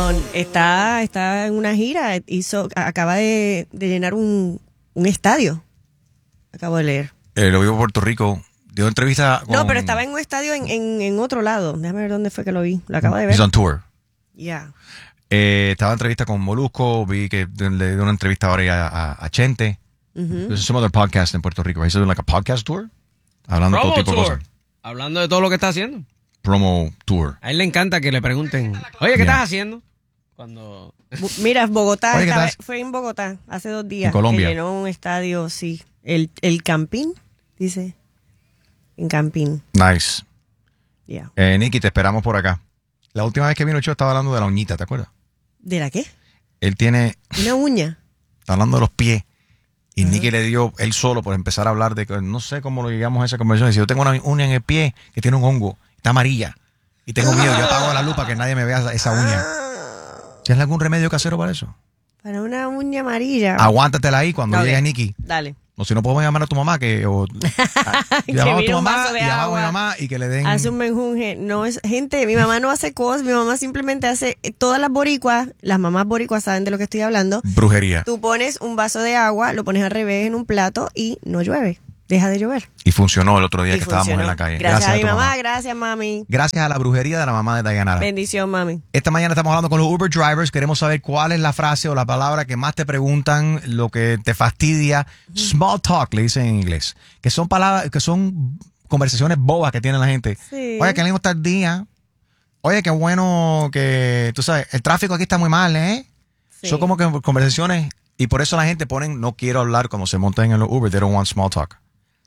No, está en una gira. Acaba de llenar un estadio. Acabo de leer. Lo vivo en Puerto Rico. Dio entrevista con... No, pero estaba en un estadio en otro lado. Déjame ver dónde fue que lo vi. Lo acabo de ver. He's on tour. Yeah. Estaba en entrevista con Molusco. Vi que le dio una entrevista ahora a Chente. There's some other podcast en Puerto Rico. He's doing like a podcast tour. Hablando de todo tipo de cosas. Hablando de todo lo que está haciendo. Promo tour. A él le encanta que le pregunten, oye, ¿qué estás haciendo? Cuando... Mira, Bogotá, Oye, fue en Bogotá hace 2 días. En Colombia. Que llenó un estadio, sí. El Campín, dice. En Campín. Nice. Yeah. Nicky, te esperamos por acá. La última vez que vino yo estaba hablando de la uñita, ¿te acuerdas? ¿De la qué? Él tiene... Una uña. Está hablando de los pies. Y Nicky le dio él solo por empezar a hablar de... No sé cómo lo llegamos a esa conversación. Dice, yo tengo una uña en el pie que tiene un hongo. Está amarilla. Y tengo miedo. Yo apago la luz para que nadie me vea esa uña. ¿Tienes algún remedio casero para eso? Para una uña amarilla. Aguántatela ahí cuando llegue Nicky. Dale. O si no, podemos llamar a tu mamá llamamos a tu mamá y llamamos a mi mamá y que le den... Hace un menjunje. No es, gente, mi mamá no hace cosas, mi mamá simplemente hace todas las boricuas, las mamás boricuas saben de lo que estoy hablando. Brujería. Tú pones un vaso de agua, lo pones al revés en un plato y no llueve. Deja de llover. Y funcionó el otro día que estábamos en la calle. Gracias a mi tu mamá, gracias mami. Gracias a la brujería de la mamá de Dayanara. Bendición, mami. Esta mañana estamos hablando con los Uber drivers. Queremos saber cuál es la frase o la palabra que más te preguntan, lo que te fastidia. Small talk, le dicen en inglés. Que son palabras, que son conversaciones bobas que tiene la gente. Sí. Oye, qué lindo está el día. Oye, qué bueno que, tú sabes, el tráfico aquí está muy mal, ¿eh? Sí. Son como que conversaciones, y por eso la gente ponen, no quiero hablar cuando se montan en los Uber. They don't want small talk.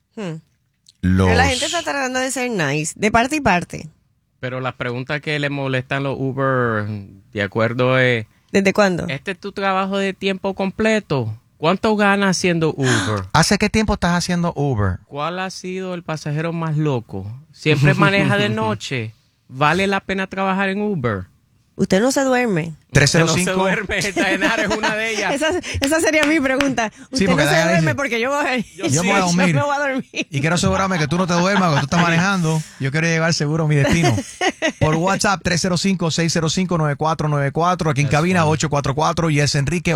Pero la gente está tratando de ser nice, de parte y parte. Pero las preguntas que le molestan los Uber, de acuerdo es... ¿Desde cuándo? ¿Este es tu trabajo de tiempo completo? ¿Cuánto ganas haciendo Uber? ¿Hace qué tiempo estás haciendo Uber? ¿Cuál ha sido el pasajero más loco? ¿Siempre maneja de noche? ¿Vale la pena trabajar en Uber? Usted no se duerme. 305. No se duerme, Dayanara es una de ellas. Esa sería mi pregunta. Usted no se duerme porque yo me voy a dormir. Y quiero asegurarme que tú no te duermas cuando tú estás manejando. Yo quiero llegar seguro a mi destino. Por WhatsApp 305-605-9494. Aquí en cabina 844 y es Enrique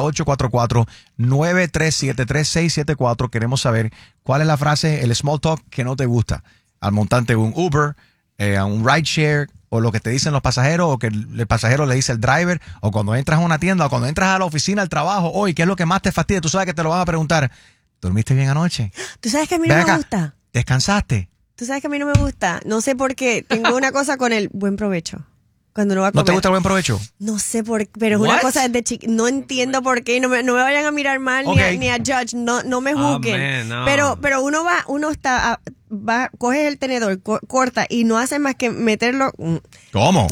844-9373674. Queremos saber cuál es la frase, el small talk que no te gusta. Al montante de un Uber, a un rideshare, o lo que te dicen los pasajeros, o que el pasajero le dice al driver, o cuando entras a una tienda, o cuando entras a la oficina, al trabajo. Oye, ¿qué es lo que más te fastidia? Tú sabes que te lo van a preguntar. ¿Dormiste bien anoche? ¿Tú sabes que a mí no me gusta? ¿Descansaste? ¿Tú sabes que a mí no me gusta? No sé por qué. Tengo una cosa con el buen provecho. Cuando uno va a comer. ¿No te gusta el buen provecho? No sé por qué, pero es una cosa desde chiquita. No entiendo por qué. No me vayan a mirar mal ni a judge. No me juzguen. No. Pero uno coges el tenedor, corta y no hace más que meterlo. ¿Cómo?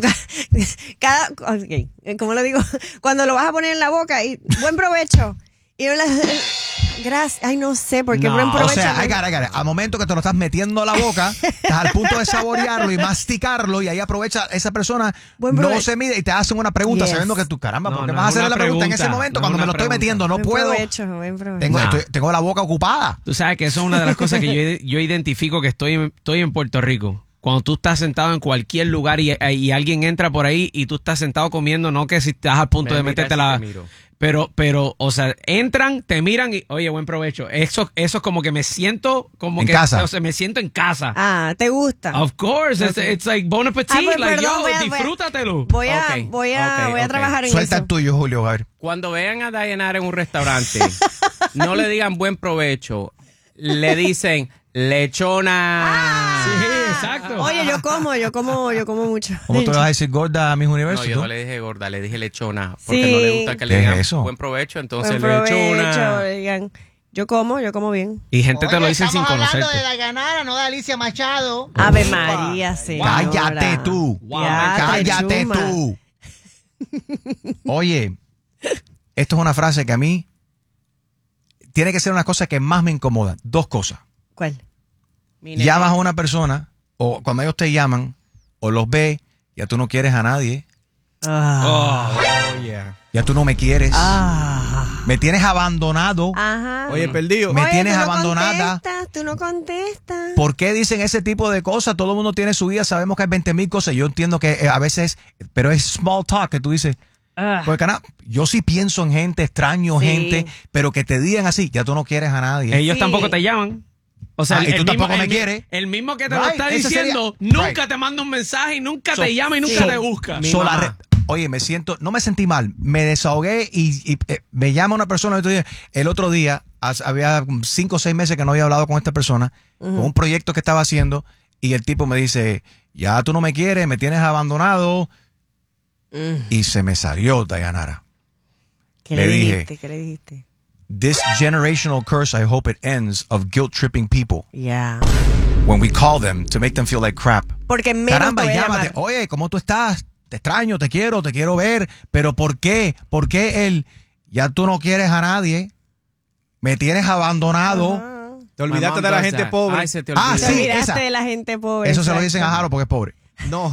¿Cómo lo digo? Cuando lo vas a poner en la boca y buen provecho. Y gracias. Ay, no sé, porque buen provecho. O sea, I got it. Al momento que te lo estás metiendo a la boca, estás al punto de saborearlo y masticarlo, y ahí aprovecha esa persona, no se mide y te hacen una pregunta sabiendo que tú, caramba, ¿por qué vas a hacer la pregunta en ese momento cuando me lo estoy metiendo? No puedo. Buen provecho. Tengo la boca ocupada. Tú sabes que eso es una de las cosas que yo identifico que estoy en Puerto Rico. Cuando tú estás sentado en cualquier lugar y alguien entra por ahí y tú estás sentado comiendo, no que si estás al punto de meterte la... Pero, o sea, entran, te miran y, oye, buen provecho. Eso es como que me siento como en que... casa. O sea, me siento en casa. Ah, ¿te gusta? Of course. Okay. It's like bon appetit. Pues, perdón, Disfrútatelo. Voy a trabajar en Suelta eso. el tuyo, Julio, a ver. Cuando vean a Dayanara en un restaurante, no le digan buen provecho. Le dicen lechona. Sí, exacto. Oye, yo como mucho. ¿Cómo tú le vas a decir gorda a mis universos? No, yo no le dije gorda, le dije lechona. Porque no le gusta que le ¿Qué es digan eso? buen provecho, entonces Buen provecho, lechona. digan. Yo como bien. Y gente te lo dice sin conocerte. Estamos hablando de Dayanara, no de Alicia Machado. Ave María, señora. Cállate tú. Cállate chuma. tú. Oye, esto es una frase que a mí tiene que ser una cosa que más me incomoda. 2 cosas. ¿Cuál? Llamas a una persona, o cuando ellos te llaman, o los ves, ya tú no quieres a nadie. Ya tú no me quieres. Me tienes abandonado. Ajá. Oye, perdido. Me tienes abandonada. Tú no contestas. ¿Por qué dicen ese tipo de cosas? Todo el mundo tiene su vida, sabemos que hay 20,000 cosas. Yo entiendo que a veces, pero es small talk que tú dices, Porque, cana, yo sí pienso en gente, extraño gente, pero que te digan así, ya tú no quieres a nadie. Ellos tampoco te llaman. O sea, y tú tampoco me quieres. El mismo que te lo está diciendo, nunca te manda un mensaje y nunca te llama y nunca te busca. Oye, no me sentí mal, me desahogué y me llama una persona el otro día, había 5 o 6 meses que no había hablado con esta persona, con un proyecto que estaba haciendo, y el tipo me dice, ya tú no me quieres, me tienes abandonado, y se me salió, Dayanara. ¿Qué le dijiste? This generational curse, I hope it ends, of guilt-tripping people. Yeah. When we call them to make them feel like crap. Porque menos Caramba, te voy a llámate. llamar. Oye, ¿cómo tú estás? Te extraño, te quiero ver. Pero ¿por qué? ¿Por qué ya tú no quieres a nadie? Me tienes abandonado. Te olvidaste de la gente pobre. Ay, se te olvidó. Te sí, olvidaste esa. de la gente pobre. Eso se lo dicen a Harold porque es pobre. No.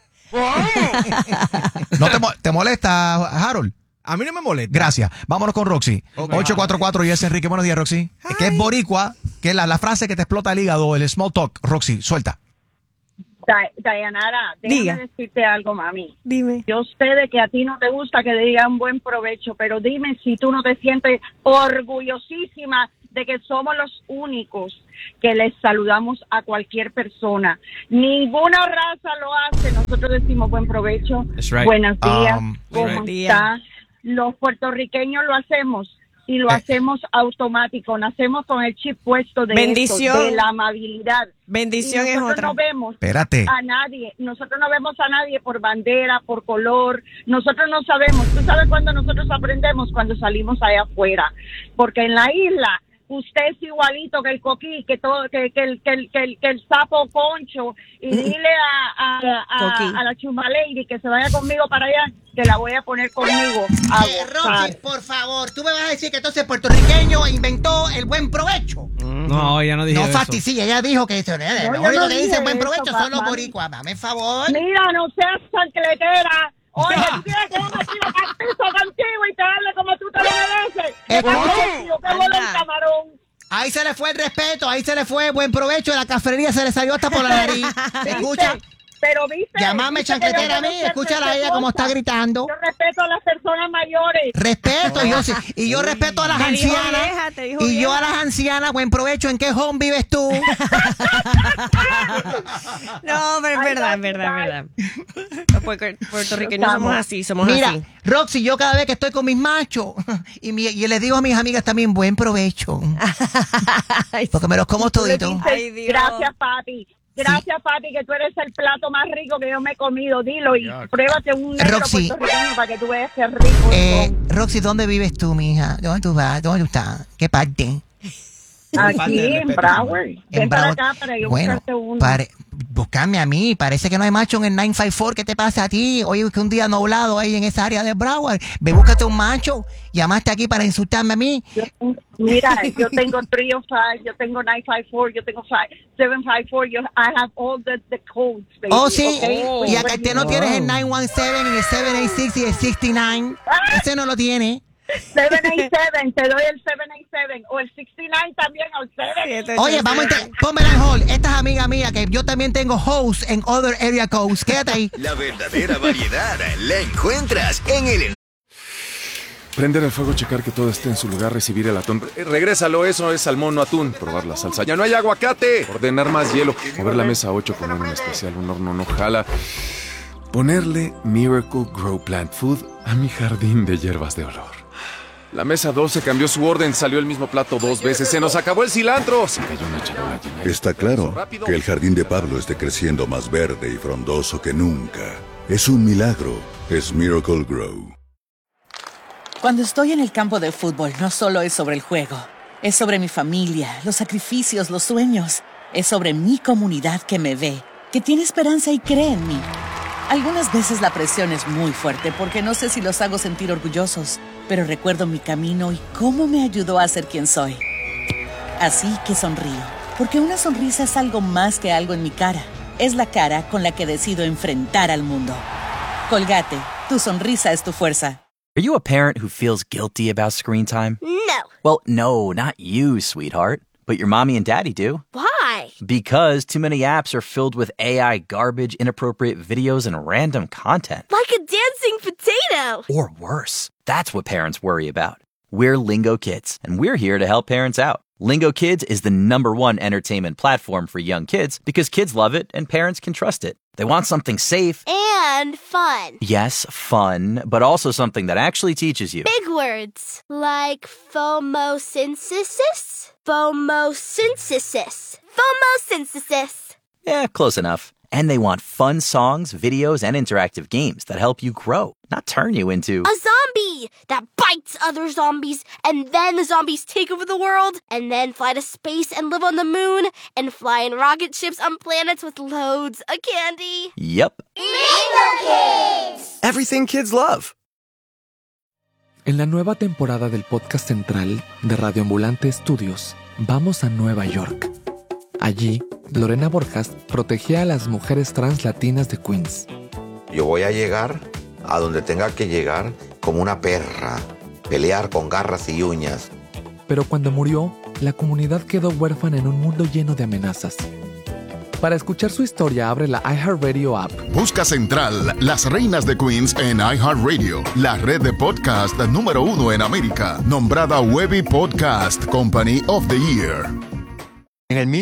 ¿No te molesta, Harold? A mí no me molesta. Gracias. Vámonos con Roxy. 844 y es Enrique. Buenos días, Roxy. Que es boricua, que es la frase que te explota el hígado, el small talk. Roxy, suelta. Dayanara, Diga. déjame decirte algo, mami. Dime. Yo sé de que a ti no te gusta que te digan buen provecho, pero dime si tú no te sientes orgullosísima de que somos los únicos que les saludamos a cualquier persona. Ninguna raza lo hace. Nosotros decimos buen provecho, That's right. buenos días, ¿cómo right. está? Los puertorriqueños lo hacemos y lo hacemos automático. Nacemos con el chip puesto de Bendición. esto, de la amabilidad. Bendición Y es nosotros otra. no vemos Espérate. a nadie. Nosotros no vemos a nadie por bandera, por color. Nosotros no sabemos. ¿Tú sabes cuándo nosotros aprendemos? Cuando salimos allá afuera. Porque en la isla usted es igualito que el coquí, que el sapo Concho, y dile a la Chumba Lady que se vaya conmigo para allá, que la voy a poner conmigo a Roxy, por favor, tú me vas a decir que entonces el puertorriqueño inventó el buen provecho. No, ella no dijo No eso. fastidia, ella dijo que eso, yo lo no único que dije dice buen eso, provecho son los mami. boricuas. Dame el favor. Mira, no seas chancletera. Oye, tú quieres que yo me tire al piso contigo y te hable como tú te lo mereces. Escucha. Que vuela el camarón. Ahí se le fue el respeto, ahí se le fue buen provecho, la cafetería se le salió hasta por la nariz. Escucha, Pero viste. llamame viste que chancletera a yo mí, quiero ser escúchala a ella como está respetuosa. gritando. Yo respeto a las personas mayores. Respeto, yo respeto a las Te dijo ancianas. vieja, te dijo Y yo vieja. a las ancianas, buen provecho. ¿En qué home vives tú? No, pero es verdad, es verdad, es verdad. Los puertorriqueños somos así, somos Mira, así. Roxy, yo cada vez que estoy con mis machos y les digo a mis amigas también buen provecho. Porque me los como toditos. Ay, Dios. Gracias, papi. Gracias, papi, que tú eres el plato más rico que yo me he comido. Dilo y pruébate un negro Roxy. puertorriqueño para que tú veas qué rico es. Roxy, ¿dónde vives tú, mija? ¿Dónde tú vas? ¿Dónde tú estás? ¿Qué parte? Aquí en Broward. Ven para Broward. acá para yo Bueno, buscarte uno. buscarme a mí. Parece que no hay macho en el 954. ¿Qué te pasa a ti? Oye, que un día nublado ahí en esa área de Broward. Ve, búscate un macho. Llamaste aquí para insultarme a mí. Mira, yo tengo 305, yo tengo 954, yo tengo 754, I have all the codes, baby. Oh, sí. Okay? Y acá usted no tienes el 917 y el 786 y el 69. Ese no lo tiene. 787, te doy el 787 o el 69 también o el 7. Oye, pónmela en hold. Esta es amiga mía que yo también tengo hosts en other area codes. Quédate ahí. La verdadera variedad la encuentras en el... Prender el fuego, checar que todo esté en su lugar, recibir el atún. Regrésalo, eso es salmón, no atún. Probar la salsa. ¡Ya no hay aguacate! Ordenar más hielo. Mover la mesa 8, poner un especial, un horno no jala. Ponerle Miracle Grow Plant Food a mi jardín de hierbas de olor. La mesa 12 cambió su orden, salió el mismo plato 2 veces. ¡Se nos acabó el cilantro! Se cayó una charola llena de- Está claro que el jardín de Pablo esté creciendo más verde y frondoso que nunca. Es un milagro. Es Miracle Grow. Cuando estoy en el campo de fútbol, no solo es sobre el juego. Es sobre mi familia, los sacrificios, los sueños. Es sobre mi comunidad que me ve, que tiene esperanza y cree en mí. Algunas veces la presión es muy fuerte porque no sé si los hago sentir orgullosos, pero recuerdo mi camino y cómo me ayudó a ser quien soy. Así que sonrío, porque una sonrisa es algo más que algo en mi cara. Es la cara con la que decido enfrentar al mundo. Colgate, tu sonrisa es tu fuerza. Are you a parent who feels guilty about screen time? No. Well, no, not you, sweetheart. But your mommy and daddy do. Why? Because too many apps are filled with AI garbage, inappropriate videos, and random content. Like a dancing potato. Lingo. Or worse. That's what parents worry about. We're Lingo Kids, and we're here to help parents out. Lingo Kids is the #1 entertainment platform for young kids because kids love it and parents can trust it. They want something safe. And fun. Yes, fun, but also something that actually teaches you. Big words like phomosynthesis. Phomosynthesis. Phomosynthesis. Yeah, close enough. And they want fun songs, videos, and interactive games that help you grow, not turn you into a zombie that bites other zombies, and then the zombies take over the world, and then fly to space and live on the moon, and fly in rocket ships on planets with loads of candy. Yep. Lingo Kids. Everything kids love. En la nueva temporada del podcast central de Radio Ambulante Estudios, vamos a Nueva York. Allí, Lorena Borjas protegía a las mujeres trans latinas de Queens. Yo voy a llegar a donde tenga que llegar como una perra, pelear con garras y uñas. Pero cuando murió, la comunidad quedó huérfana en un mundo lleno de amenazas. Para escuchar su historia, abre la iHeartRadio app. Busca Central, las reinas de Queens en iHeartRadio, la red de podcast #1 en América, nombrada Webby Podcast Company of the Year. En el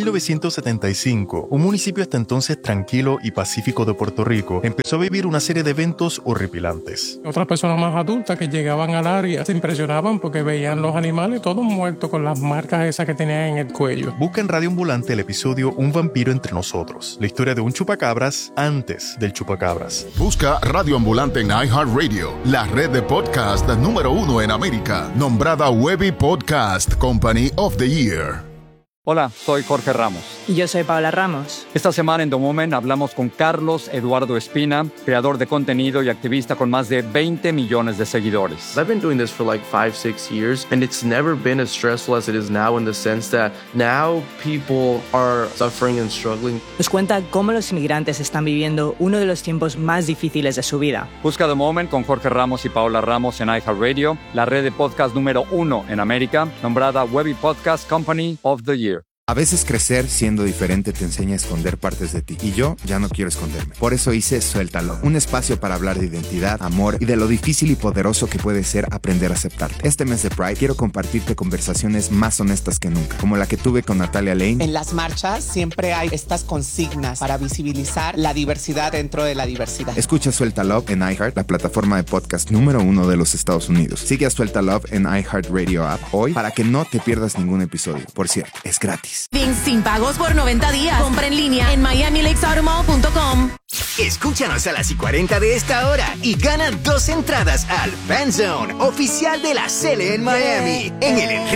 1975, un municipio hasta entonces tranquilo y pacífico de Puerto Rico empezó a vivir una serie de eventos horripilantes. Otras personas más adultas que llegaban al área se impresionaban porque veían los animales todos muertos con las marcas esas que tenían en el cuello. Busca en Radio Ambulante el episodio Un vampiro entre nosotros, la historia de un chupacabras antes del chupacabras. Busca Radio Ambulante en iHeartRadio, la red de podcast #1 en América, nombrada Webby Podcast Company of the Year. Hola, soy Jorge Ramos. Y yo soy Paola Ramos. Esta semana en The Moment hablamos con Carlos Eduardo Espina, creador de contenido y activista con más de 20 millones de seguidores. I've been doing this for like 5-6 years, and it's never been as stressful as it is now in the sense that now people are suffering and struggling. Nos cuenta cómo los inmigrantes están viviendo uno de los tiempos más difíciles de su vida. Busca The Moment con Jorge Ramos y Paola Ramos en iHeartRadio, la red de podcast #1 en América, nombrada Webby Podcast Company of the Year. A veces crecer siendo diferente te enseña a esconder partes de ti. Y yo ya no quiero esconderme. Por eso hice Suéltalo. Un espacio para hablar de identidad, amor y de lo difícil y poderoso que puede ser aprender a aceptarte. Este mes de Pride quiero compartirte conversaciones más honestas que nunca. Como la que tuve con Natalia Lane. En las marchas siempre hay estas consignas para visibilizar la diversidad dentro de la diversidad. Escucha Suéltalo en iHeart, la plataforma de podcast #1 de los Estados Unidos. Sigue a Suéltalo en iHeartRadio app hoy para que no te pierdas ningún episodio. Por cierto, es gratis. Sin pagos por 90 días. Compra en línea en miamilakesautomall.com. Escúchanos a las 40 de esta hora y gana 2 entradas al Fan Zone oficial de la Cele en Miami en el